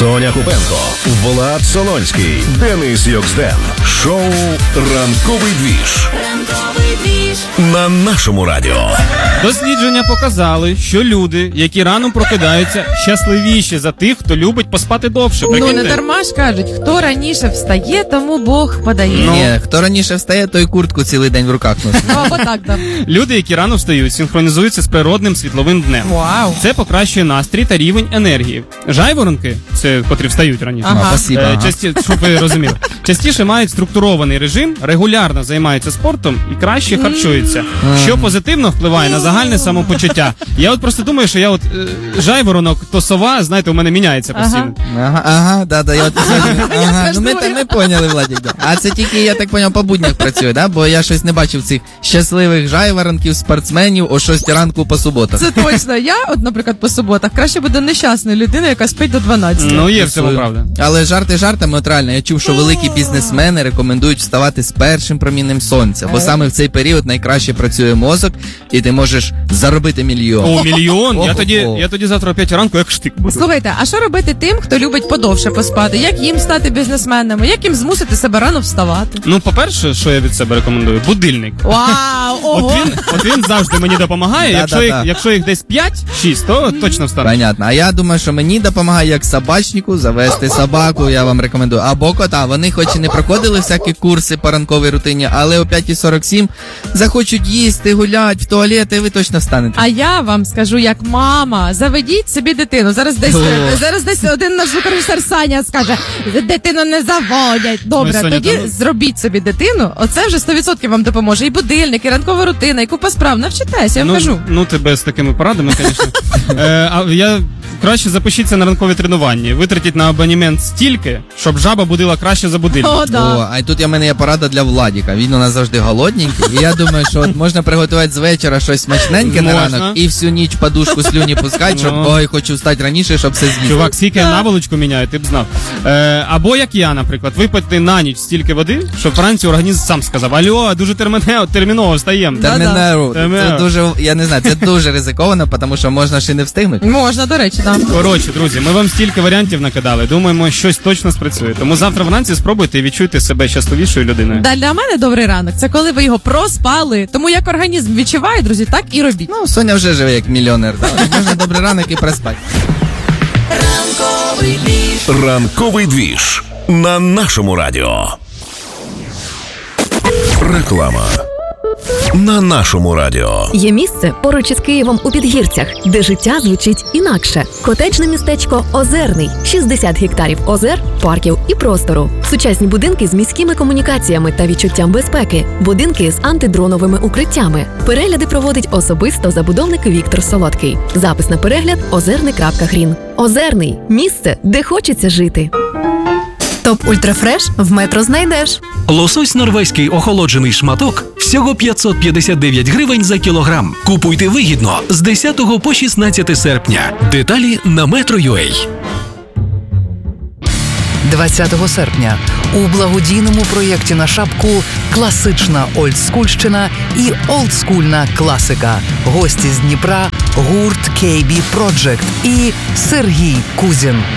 Соня Купенко, Влад Солонський, Денис Йоксден. Шоу «Ранковий двіж» на нашому радіо. Дослідження показали, що люди, які рано прокидаються, щасливіші за тих, хто любить поспати довше. Ну, не дарма ж кажуть, хто раніше встає, тому Бог подає. Ні, хто раніше встає, той куртку цілий день в руках носить. Або так, да. Люди, які рано встають, синхронізуються з природним світловим днем. Вау. Це покращує настрій та рівень енергії. Жайворонки, це котрі встають раніше, Ага. Спасибо. щоб ви розуміли, частіше мають структурований режим, регулярно займаються спортом і краще харчуються, що позитивно впливає на загальне самопочуття. Я от просто думаю, що я жайворонок, то сова, знаєте, у мене міняється постійно. Да, я ну ми поняли, Владик, да. А це тільки, я так поняв, по буднях працює, да? Бо я щось не бачив цих щасливих жайворонків, спортсменів о 6 ранку по суботах. Це точно. Я, от, наприклад, по суботах краще буде нещасною людиною, яка спить до 12. Ну, є в цьому правда. Але жарти жартами, от реально, я чув, що великі бізнесмени рекомендують вставати з першим промінням сонця, бо саме в цей період найкраще працює мозок, і ти можеш заробити мільйон. О, мільйон? Я тоді завтра о 5 ранку як штик буду. Слухайте, а що робити тим, хто любить подовше поспати? Як їм стати бізнесменами? Як їм змусити себе рано вставати? Ну, по-перше, що я від себе рекомендую? Будильник. Вау, ого! От він завжди мені допомагає. Якщо їх десь 5-6, то точно встану. Понятно. А я думаю, що мені допомагає як собачнику завести собаку, я вам рекомендую. Або кота. Вони хоч і не проходили всякі курси по ранковій рутині, але о 5:47 захочуть їсти, гулять, в туалет, і ви точно встанете. А я вам скажу, як мама, заведіть собі дитину. Зараз десь один наш звукорежисер Саня скаже, дитину не заводять. Добре, Соня, тоді зробіть собі дитину, оце вже 100% вам допоможе. І будильник, і ранкова рутина, і купа справ. Навчитесь, я вам кажу. Ну, тебе з такими порадами, звісно. А я краще запишіться на ранкові тренування. Витратіть на абонемент стільки, щоб жаба будила краще за будильник. О, да. О, а тут у мене є порада для Владіка. Він у нас завжди голодненький. І я думаю, що от можна приготувати з вечора щось смачненьке на Можна. ранок і всю ніч подушку слюні пускати, щоб ой, хочу встати раніше, щоб все з'їсти. Чувак, скільки я наволочку міняю, ти б знав. Або як я, наприклад, випити на ніч стільки води, щоб вранці організм сам сказав: алло, дуже терміново встаємо. Термінеру. Це дуже, я не знаю, це дуже ризиковано, тому що можна ще не встигнути. Можна, до речі, так. Коротше, друзі, ми вам стільки варіантів накидали. Думаємо, щось точно спрацює. Тому завтра вранці спробуйте і відчуйте себе щасливішою людиною. Для мене добрий ранок. Це коли ви його проспали. Тому як організм відчуває, друзі, так і робіть. Ну, Соня вже живе як мільйонер. Да? Можна добрий ранок і проспати. Ранковий двіж на нашому радіо. Реклама на нашому радіо. Є місце поруч із Києвом у Підгірцях, де життя звучить інакше. Котеджне містечко Озерний. 60 гектарів озер, парків і простору. Сучасні будинки з міськими комунікаціями та відчуттям безпеки. Будинки з антидроновими укриттями. Перегляди проводить особисто забудовник Віктор Солодкий. Запис на перегляд озерний.грін. Озерний. Місце, де хочеться жити. Топ Ультрафреш в Метро знайдеш. Лосось норвезький охолоджений шматок всього 559 гривень за кілограм. Купуйте вигідно з 10 по 16 серпня. Деталі на Metro.ua. 20 серпня у благодійному проєкті на шапку класична олдскульщина і олдскульна класика. Гості з Дніпра, гурт KB Project і Сергій Кузін.